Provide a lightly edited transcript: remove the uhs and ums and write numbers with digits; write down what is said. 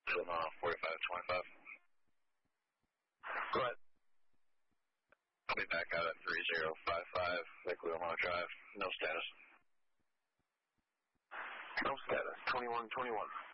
From 4525. Go ahead. I'll be back out at 3055 Lake Willamette Drive. No status. No status. 2121.